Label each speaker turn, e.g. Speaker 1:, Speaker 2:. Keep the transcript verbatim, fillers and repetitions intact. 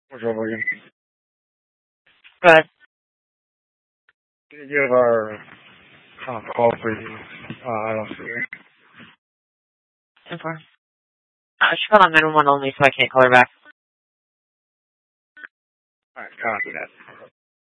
Speaker 1: What's over again?
Speaker 2: But
Speaker 1: Can you give our uh, call, please? Uh, I don't see her.
Speaker 2: info. Uh, she called on nine one one only, so I can't call her back.
Speaker 1: Alright, copy that.